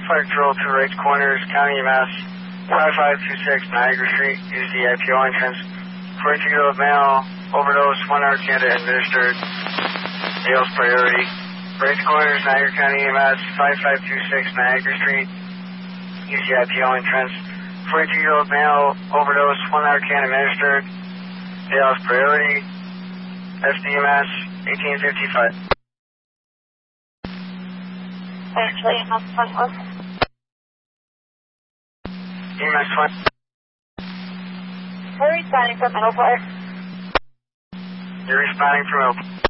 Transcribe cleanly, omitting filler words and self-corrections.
Fire Control to Wrights Corners, County EMS, 5526 Niagara Street. Use the IPO entrance. 42 year old male, overdose, 1 hour candidate administered. Male's priority. Wrights Corners, Niagara County EMS, 5526 Niagara Street. Use the IPO entrance. 42 year old male, overdose, 1 hour candidate administered. Male's priority. SDMS, 1855. Actually, EMS 21. EMS 20. We're responding from Middle Fire. You're responding from Middle.